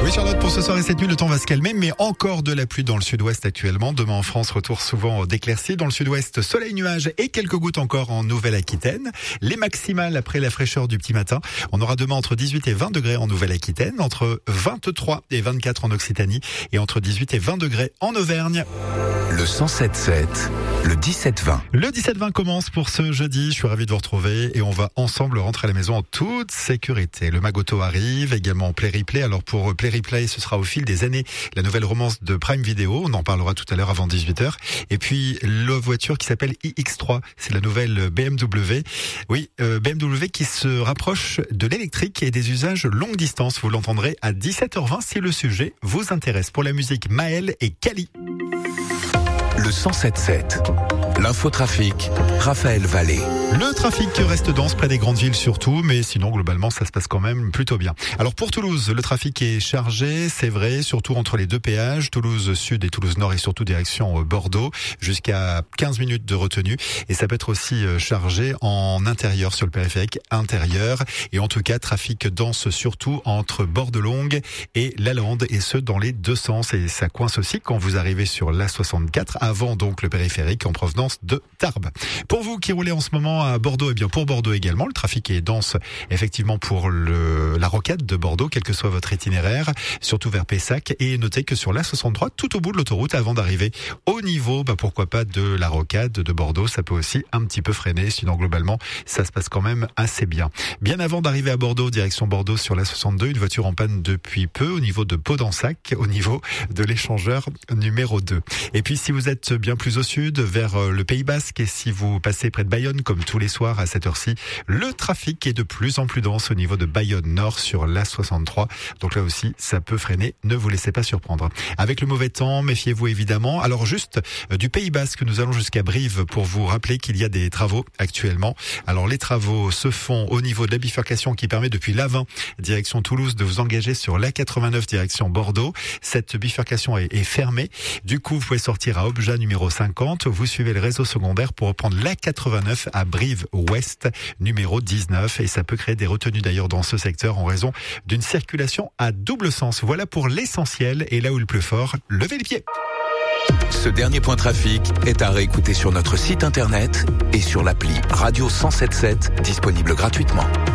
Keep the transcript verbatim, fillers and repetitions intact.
Oui Charlotte, pour ce soir et cette nuit, le temps va se calmer, mais encore de la pluie dans le sud-ouest actuellement. Demain en France, retour souvent d'éclaircies. Dans le sud-ouest, soleil, nuages et quelques gouttes encore en Nouvelle-Aquitaine. Les maximales après la fraîcheur du petit matin. On aura demain entre dix-huit et vingt degrés en Nouvelle-Aquitaine, entre vingt-trois et vingt-quatre en Occitanie et entre dix-huit et vingt degrés en Auvergne. Le cent sept sept, le dix-sept vingt. Le dix-sept vingt commence pour ce jeudi. Je suis ravi de vous retrouver et on va ensemble rentrer à la maison en toute sécurité. Le Magoto arrive, également Play Replay. Alors pour Play Replay, ce sera au fil des années la nouvelle romance de Prime Video. On en parlera tout à l'heure avant dix-huit heures. Et puis la voiture qui s'appelle i X trois. C'est la nouvelle B M W. Oui, euh, B M W qui se rapproche de l'électrique et des usages longue distance. Vous l'entendrez à dix-sept heures vingt si le sujet vous intéresse. Pour la musique, Maël et Kali. Le cent sept sept, l'infotrafic, Raphaël Vallée. Le trafic reste dense près des grandes villes surtout, mais sinon globalement ça se passe quand même plutôt bien. Alors pour Toulouse, le trafic est chargé, c'est vrai, surtout entre les deux péages, Toulouse Sud et Toulouse Nord et surtout direction Bordeaux, jusqu'à quinze minutes de retenue. Et ça peut être aussi chargé en intérieur sur le périphérique intérieur. Et en tout cas, trafic dense surtout entre Bordelongue et Lalande, et ce dans les deux sens. Et ça coince aussi quand vous arrivez sur l'A soixante-quatre, avant donc le périphérique en provenance de Tarbes. Pour vous qui roulez en ce moment à Bordeaux, et eh bien pour Bordeaux également, le trafic est dense effectivement pour le, la rocade de Bordeaux, quel que soit votre itinéraire, surtout vers Pessac. Et notez que sur l'A soixante-trois, tout au bout de l'autoroute, avant d'arriver au niveau, bah pourquoi pas de la rocade de Bordeaux, ça peut aussi un petit peu freiner. Sinon globalement, ça se passe quand même assez bien. Bien avant d'arriver à Bordeaux, direction Bordeaux sur l'A soixante-deux, une voiture en panne depuis peu au niveau de Pau-d'Ensac, au niveau de l'échangeur numéro deux. Et puis si vous êtes bien plus au sud, vers le Pays Basque, et si vous passez près de Bayonne, comme tous les soirs à cette heure-ci, le trafic est de plus en plus dense au niveau de Bayonne Nord sur l'A soixante-trois. Donc là aussi, ça peut freiner. Ne vous laissez pas surprendre. Avec le mauvais temps, méfiez-vous évidemment. Alors juste du Pays Basque, nous allons jusqu'à Brive pour vous rappeler qu'il y a des travaux actuellement. Alors les travaux se font au niveau de la bifurcation qui permet depuis l'A vingt direction Toulouse de vous engager sur l'A quatre-vingt-neuf direction Bordeaux. Cette bifurcation est, est fermée. Du coup, vous pouvez sortir à Obja numéro cinquante. Vous suivez le réseau secondaire pour reprendre l'A quatre-vingt-neuf à Brive-Ouest numéro dix-neuf. Et ça peut créer des retenues d'ailleurs dans ce secteur en raison d'une circulation à double sens. Voilà pour l'essentiel. Et là où le plus fort, levez les pieds. Ce dernier point trafic est à réécouter sur notre site internet et sur l'appli Radio cent soixante-dix-sept, disponible gratuitement.